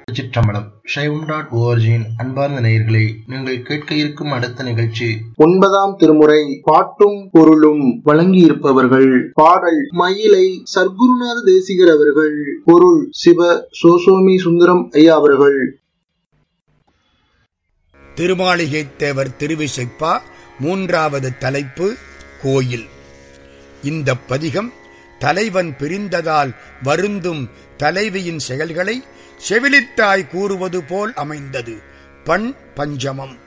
திருச்சிற்றம்பலம். சைவம்.org-இன் அன்பார்ந்த நேயர்களே, நீங்கள் கேட்க இருக்கும் அடுத்த நிகழ்ச்சி 9ஆம் திருமுறை பாட்டும் பொருளும். வழங்கியிருப்பவர்கள் பாடல் மயிலை சர்க்குருநாத தேசிகர் அவர்கள். பொருள் சிவ சோசோமி சுந்தரம் ஐயா அவர்கள். திருமாளிகைத்தேவர் திருவிசைப்பா. 3வது தலைப்பு கோயில். இந்த பதிகம் தலைவன் பிரிந்ததால் வருந்தும் தலைவியின் செயல்களை செவிலித்தாய் கூறுவது போல் அமைந்தது. பண் பஞ்சமம்.